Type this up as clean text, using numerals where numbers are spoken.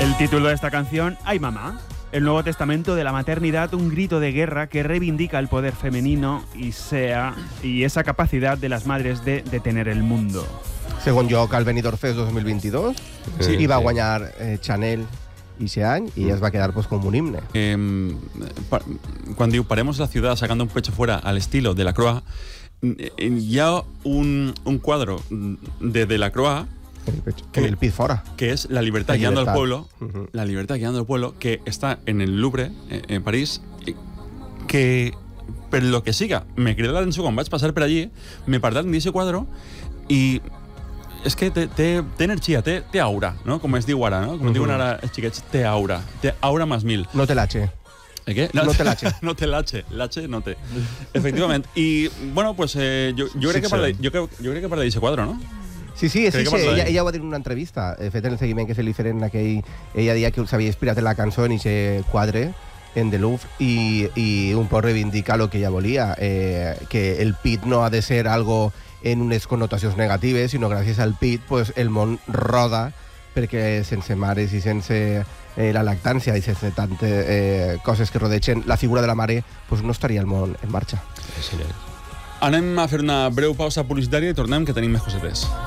El título de esta canción, Ay Mamá. El Nuevo Testamento de la maternidad, un grito de guerra que reivindica el poder femenino y esa capacidad de las madres de detener el mundo. Segon lloc al Benidorm Fest 2022 i va guanyar Chanel ese any i es va quedar pues, com un himne. Cuando digo paremos la ciudad sacando un pecho fuera al estilo de Delacroix, ya un cuadro de Delacroix El pit fora. que es la libertad guiando al pueblo, la libertad guiando al pueblo, que está en el Louvre, en París, que per lo que siga, me cridé l'atenció quan vaig passar per allí, me parlant d'aquest quadre i és que té energia, té aura, no? Com es diu ara, no? Com diuen ara els xiquets, té aura más mil. No té l'H. ¿Qué? No té l'H. No té l'H, l'H no té. Efectivament. I, bueno, pues jo crec que parla d'aquest quadre, no? Sí, és així. Ella ho va dir en una entrevista, fet en el seguiment que se li feren en aquell... Ella deia que s'havia inspirat en la cançó en aquest quadre en The Louvre i un poc reivindica el que ella volia, que el pit no ha de ser algo en unes connotacions negatives, sinó gràcies al pit pues, el món roda, perquè sense mares i sense la lactància i sense tantes coses que rodegen la figura de la mare, pues, no estaria el món en marxa. Anem a fer una breu pausa publicitària i tornem, que tenim més cosetes.